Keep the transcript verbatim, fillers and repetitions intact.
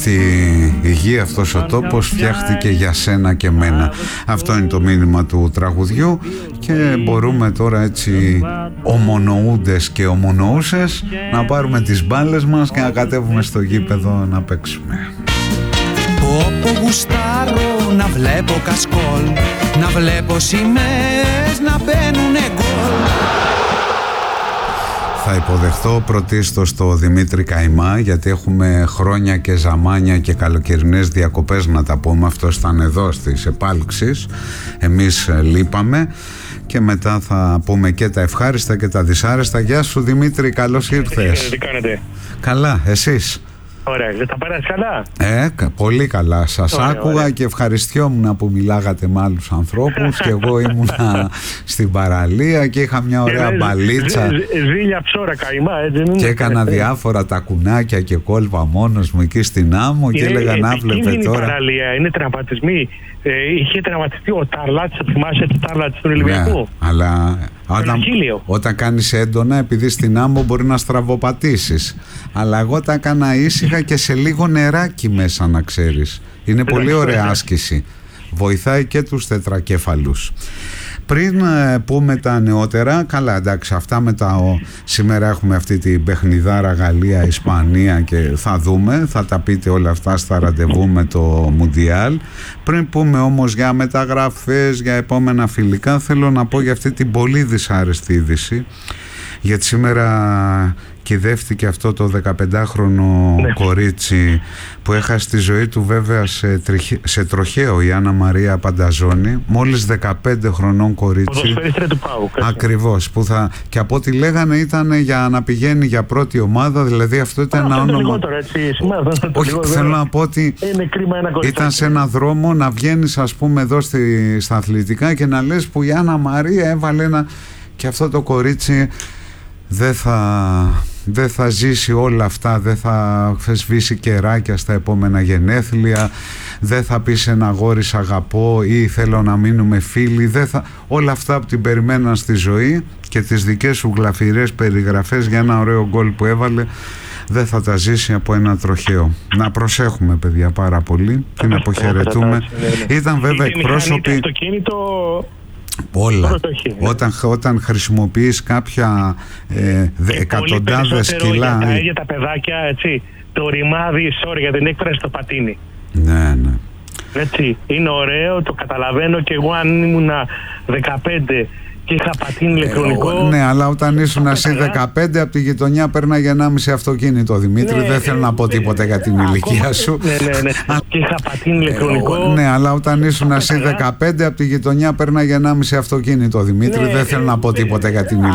Αυτή η γη, αυτός ο τόπος φτιάχτηκε για σένα και μένα. Αυτό είναι το μήνυμα του τραγουδιού και μπορούμε τώρα έτσι ομονοούντες και ομονοούσες να πάρουμε τις μπάλες μας και να κατέβουμε στο γήπεδο να παίξουμε. Όπου γουστάρω να βλέπω κασκόλ, να βλέπω σημαίες να μπαίνουνε γκολ. Θα υποδεχτώ πρωτίστως το Δημήτρη Καϊμά, γιατί έχουμε χρόνια και ζαμάνια και καλοκαιρινές διακοπές να τα πούμε. Αυτό ήταν εδώ στις επάλξεις, εμείς λείπαμε και μετά θα πούμε και τα ευχάριστα και τα δυσάρεστα. Γεια σου Δημήτρη, καλώς ήρθες. Τι κάνετε? Καλά, εσείς? Ωραία, δεν θα πέρασε καλά? Ε, πολύ καλά. Σας ωραία, άκουγα ωραία. Και ευχαριστιόμουν που μιλάγατε με άλλους ανθρώπους και εγώ ήμουνα στην παραλία και είχα μια ωραία μπαλίτσα. Ζήλια ψώρα Καϊμά, έτσι δεν είναι? Και έκανα διάφορα τα κουνάκια και κόλπα μόνος μου εκεί στην άμμο και έλεγα να βλέπε τώρα. Η παραλία είναι τραυματισμοί. Ε, είχε τραυματιστεί ο Τάρλατς, θυμάσαι το Τάρλατς του Ολυμπιακού? Ναι, αλλά όταν, όταν κάνεις έντονα, επειδή στην άμμο μπορεί να στραβοπατήσεις. Αλλά εγώ τα έκανα ήσυχα και σε λίγο νεράκι μέσα, να ξέρεις. Είναι πολύ ωραία άσκηση. Βοηθάει και τους τετρακέφαλους. Πριν ε, πούμε τα νεότερα, καλά εντάξει, αυτά με τα ο, σήμερα έχουμε αυτή την παιχνιδάρα Γαλλία-Ισπανία και θα δούμε, θα τα πείτε όλα αυτά στα ραντεβού με το Μουντιάλ. Πριν πούμε όμως για μεταγραφές, για επόμενα φιλικά, θέλω να πω για αυτή την πολύ δυσάρεστη είδηση, γιατί σήμερα κυδεύτηκε αυτό το δεκαπεντάχρονο ναι. κορίτσι που έχασε τη ζωή του βέβαια σε, τριχ... σε τροχαίο, η Άννα Μαρία Πανταζόνη, μόλις δεκαπέντε χρονών κορίτσι. Του Πάου, ακριβώς, που θα... και από ό,τι λέγανε ήταν για να πηγαίνει για πρώτη ομάδα, δηλαδή αυτό ήταν ένα όνομα. Λιγότερο, έτσι, σήμερα, όχι, λίγο, θέλω να πω ότι κρίμα, ένα ήταν σε ένα δρόμο να βγαίνεις ας πούμε εδώ στη... στα αθλητικά και να λες που η Άννα Μαρία έβαλε ένα, και αυτό το κορίτσι δεν θα, δεν θα ζήσει όλα αυτά, δεν θα σβήσει κεράκια στα επόμενα γενέθλια, δεν θα πει σε ένα αγόρι σ' αγαπώ ή θέλω να μείνουμε φίλοι, δεν θα, όλα αυτά που την περιμέναν στη ζωή και τις δικές σου γλαφυρές περιγραφές για ένα ωραίο γκολ που έβαλε, δεν θα τα ζήσει από ένα τροχαίο. Να προσέχουμε παιδιά πάρα πολύ, την αποχαιρετούμε. Ήταν βέβαια εκπρόσωποι... Όλα. Όταν, όταν χρησιμοποιείς κάποια ε, εκατοντάδες κιλά. Για τα ίδια τα παιδάκια, έτσι. Το ρημάδι, sorry για την έκφραση, το πατίνι. Ναι, ναι. Έτσι. Είναι ωραίο, το καταλαβαίνω και εγώ αν ήμουν δεκαπέντε και είχα πατίνι ηλεκτρονικό. Ε, ναι, αλλά όταν ήσουν εσύ δεκαπέντε από τη γειτονιά πέρναγε ενάμιση αυτοκίνητο, Δημήτρη. Ναι, δεν θέλω ε, να πω ε, τίποτα ε, για την ε, ηλικία σου. Ναι, ναι, ναι. Και είχα πατίνι ηλεκτρονικό. Ε, ναι, αλλά όταν ήσουν εσύ δεκαπέντε από τη γειτονιά πέρναγε ενάμιση αυτοκίνητο, Δημήτρη. Ναι, δεν θέλω να πω τίποτα για την ηλικία